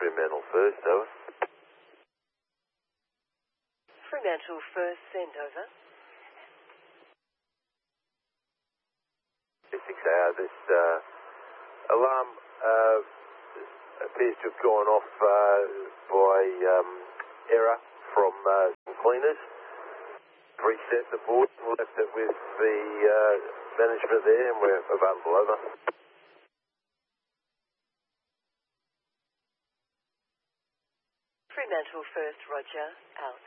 Fremantle first, over. Fremantle first, send over. 6AR, this alarm appears to have gone off by error from cleaners. Reset the board, left it with the management there, and we're available, over. Fremantle first, Roger, out.